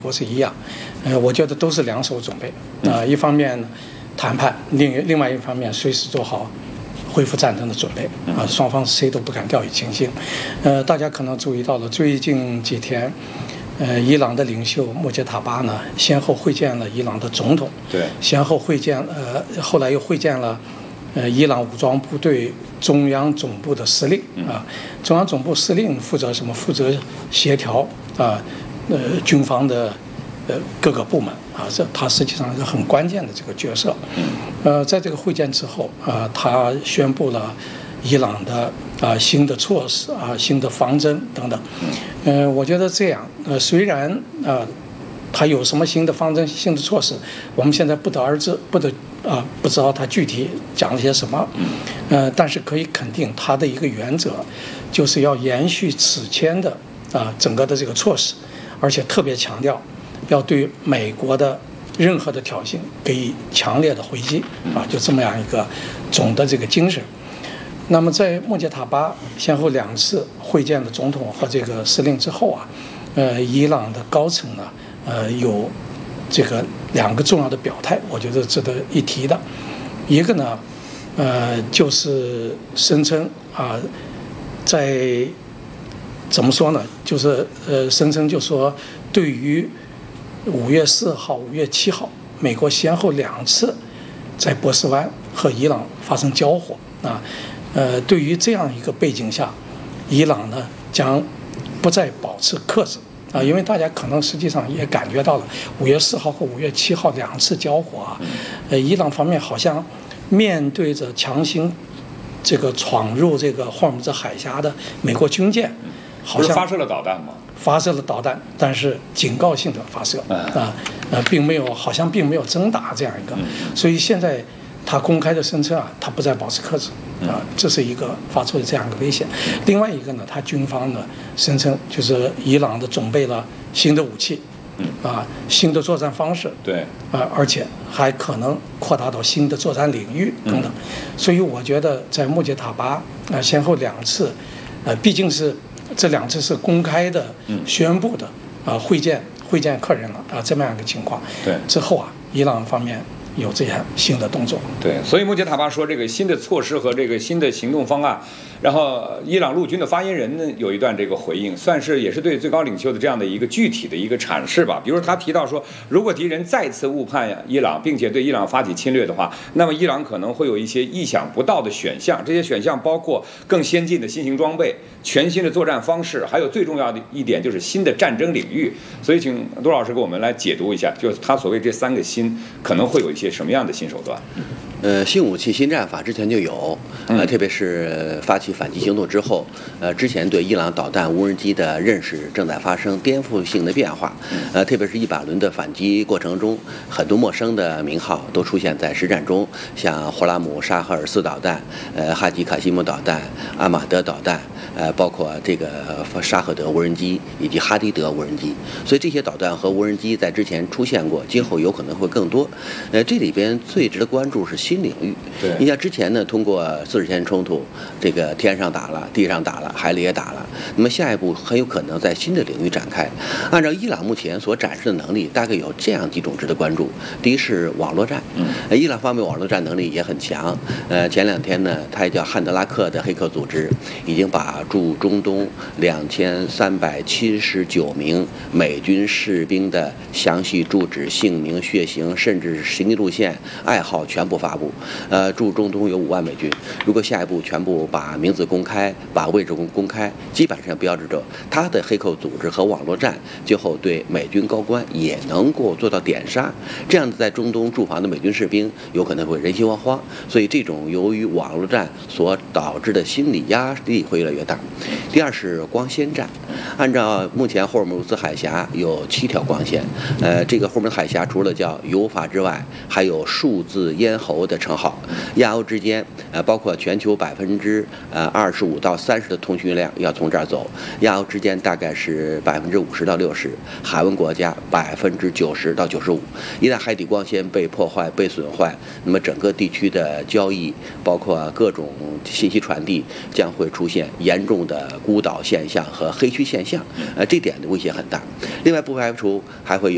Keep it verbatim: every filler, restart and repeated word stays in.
国是一样，呃，我觉得都是两手准备啊、呃。一方面谈判，另另外一方面随时做好恢复战争的准备啊。双方谁都不敢掉以轻心。呃，大家可能注意到了，最近几天，呃，伊朗的领袖穆杰塔巴呢，先后会见了伊朗的总统， 对， 先后会见呃，后来又会见了呃伊朗武装部队中央总部的司令啊。中央总部司令负责什么？负责协调啊。呃，军方的呃各个部门啊，这他实际上是很关键的这个角色。呃，在这个会见之后啊，他宣布了伊朗的啊新的措施啊、新的方针等等。呃，我觉得这样，呃，虽然啊，他有什么新的方针、新的措施，我们现在不得而知，不得啊不知道他具体讲了些什么。呃，但是可以肯定，他的一个原则就是要延续此前的啊整个的这个措施。而且特别强调，要对美国的任何的挑衅给予强烈的回击啊，就这么样一个总的这个精神。那么在穆杰塔巴先后两次会见了总统和这个司令之后啊，呃，伊朗的高层呢，呃，有这个两个重要的表态，我觉得值得一提的。一个呢，呃，就是声称啊，在怎么说呢？就是呃，声称就说，对于五月四号、五月七号，美国先后两次在波斯湾和伊朗发生交火啊，呃，对于这样一个背景下，伊朗呢将不再保持克制啊，因为大家可能实际上也感觉到了，五月四号和五月七号两次交火啊，呃，伊朗方面好像面对着强行这个闯入这个霍尔木兹海峡的美国军舰。好像发射了导弹吗？ 发射了导弹，但是警告性的发射啊，呃，并没有，好像并没有真打这样一个，所以现在他公开的声称啊，他不再保持克制啊，这是一个发出的这样一个危险。另外一个呢，他军方呢声称就是伊朗的准备了新的武器，啊，新的作战方式， 对， 啊，而且还可能扩大到新的作战领域等等。所以我觉得在穆杰塔巴啊先后两次，呃，毕竟是。这两次是公开的宣布的啊，会见会见客人了啊，这么样一个情况。 对， 之后啊，伊朗方面有这样新的动作。 对，所以穆杰塔巴说这个新的措施和这个新的行动方案，然后伊朗陆军的发言人呢有一段这个回应，算是也是对最高领袖的这样的一个具体的一个阐释吧。比如他提到说，如果敌人再次误判伊朗，并且对伊朗发起侵略的话，那么伊朗可能会有一些意想不到的选项，这些选项包括更先进的新型装备、全新的作战方式，还有最重要的一点就是新的战争领域。所以请杜老师给我们来解读一下，就是他所谓这三个新可能会有一些什么样的新手段。 呃，新武器、新战法之前就有，呃，特别是发起反击行动之后，呃，之前对伊朗导弹、无人机的认识正在发生颠覆性的变化，呃，特别是一百轮的反击过程中，很多陌生的名号都出现在实战中，像霍拉姆沙赫尔四导弹、呃，哈吉卡西姆导弹、阿马德导弹，呃，包括这个沙赫德无人机以及哈迪德无人机，所以这些导弹和无人机在之前出现过，今后有可能会更多。呃，这里边最值得关注是新领域。 对， 你像之前呢，通过四十天冲突，这个天上打了，地上打了，海里也打了，那么下一步很有可能在新的领域展开。按照伊朗目前所展示的能力，大概有这样几种值得关注。第一是网络战，呃，伊朗方面网络战能力也很强。呃，前两天呢，它也叫汉德拉克的黑客组织，已经把驻中东两千三百七十九名美军士兵的详细住址、姓名、血型，甚至是行进路线、爱好全部发布。呃，驻中东有五万美军，如果下一步全部把名字公开，把位置公公开，基本上标志着他的黑客组织和网络战最后对美军高官也能够做到点杀。这样子在中东驻防的美军士兵有可能会人心惶惶，所以这种由于网络战所导致的心理压力会越来越大。第二是光纤战，按照目前霍尔木兹海峡有七条光纤，呃，这个霍尔木兹海峡除了叫油法之外，还有数字咽喉的称号。亚欧之间，呃，包括全球百分之呃二十五到三十的通讯量要从这儿走，亚欧之间大概是百分之五十到六十，海湾国家百分之九十到九十五。一旦海底光纤被破坏、被损坏，那么整个地区的交易，包括各种信息传递，将会出现严重的孤岛现象和黑区现象，呃，这点的威胁很大。另外，不排除还会有